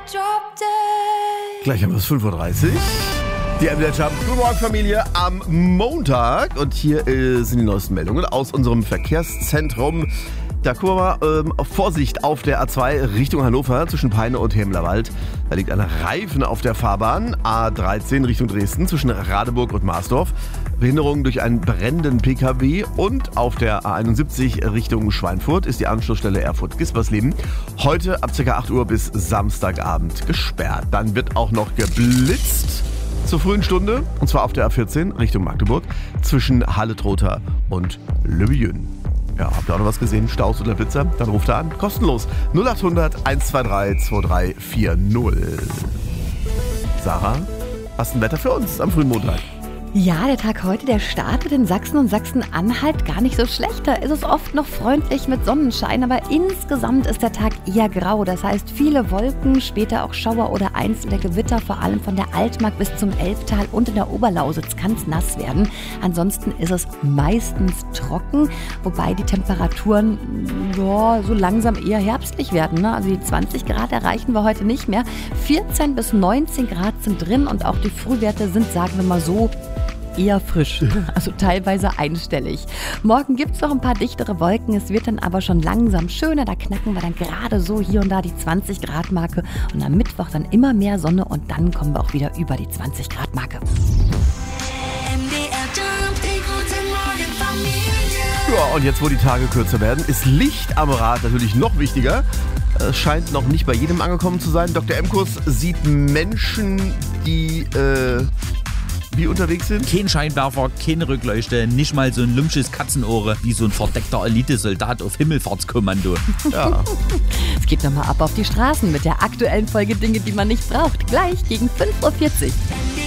Gleich haben wir es 5.30 Uhr. Die MDR Jump. Guten Morgen, Familie, am Montag. Und hier sind die neuesten Meldungen aus unserem Verkehrszentrum. Da gucken wir mal, Vorsicht auf der A2 Richtung Hannover zwischen Peine und Hemlerwald. Da liegt ein Reifen auf der Fahrbahn. A13 Richtung Dresden zwischen Radeburg und Marsdorf. Behinderung durch einen brennenden PKW. Und auf der A71 Richtung Schweinfurt ist die Anschlussstelle Erfurt-Gispersleben heute ab ca. 8 Uhr bis Samstagabend gesperrt. Dann wird auch noch geblitzt zur frühen Stunde. Und zwar auf der A14 Richtung Magdeburg zwischen Halle-Trotha und Löbejün. Ja, habt ihr auch noch was gesehen? Staus oder Blitzer? Dann ruft er an. Kostenlos. 0800 123 2340. Sarah, was ist ein Wetter für uns am frühen Montag? Ja, der Tag heute, der startet in Sachsen und Sachsen-Anhalt gar nicht so schlecht. Da ist es oft noch freundlich mit Sonnenschein, aber insgesamt ist der Tag eher grau. Das heißt, viele Wolken, später auch Schauer oder einzelne Gewitter, vor allem von der Altmark bis zum Elbtal und in der Oberlausitz kann es nass werden. Ansonsten ist es meistens trocken, wobei die Temperaturen so langsam eher herbstlich werden. Ne? Also die 20 Grad erreichen wir heute nicht mehr. 14 bis 19 Grad sind drin und auch die Frühwerte sind, sagen wir mal so, eher frisch, also teilweise einstellig. Morgen gibt es noch ein paar dichtere Wolken, es wird dann aber schon langsam schöner, da knacken wir dann gerade so hier und da die 20 Grad Marke und am Mittwoch dann immer mehr Sonne und dann kommen wir auch wieder über die 20 Grad Marke. Ja, und jetzt, wo die Tage kürzer werden, ist Licht am Rad natürlich noch wichtiger. Es scheint noch nicht bei jedem angekommen zu sein. Dr. Emkus sieht Menschen, die wie unterwegs sind? Kein Scheinwerfer, keine Rückleuchte, nicht mal so ein lumsches Katzenohr wie so ein verdeckter Elitesoldat auf Himmelfahrtskommando. Ja. Es geht nochmal ab auf die Straßen mit der aktuellen Folge Dinge, die man nicht braucht. Gleich gegen 5.40 Uhr.